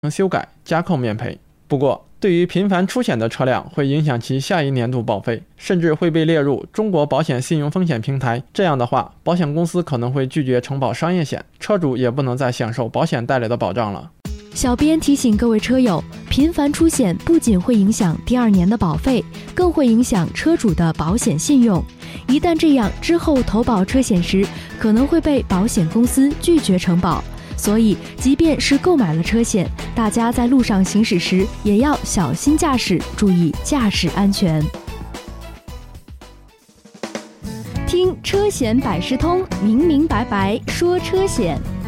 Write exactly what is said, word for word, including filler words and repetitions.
修改加扣免赔。不过，对于频繁出险的车辆，会影响其下一年度保费，甚至会被列入中国保险信用风险平台。这样的话，保险公司可能会拒绝承保商业险，车主也不能再享受保险带来的保障了。 小编提醒各位车友，频繁出险不仅会影响第二年的保费，更会影响车主的保险信用。一旦这样，之后投保车险时，可能会被保险公司拒绝承保。所以，即便是购买了车险，大家在路上行驶时也要小心驾驶，注意驾驶安全。听车险百事通，明明白白说车险。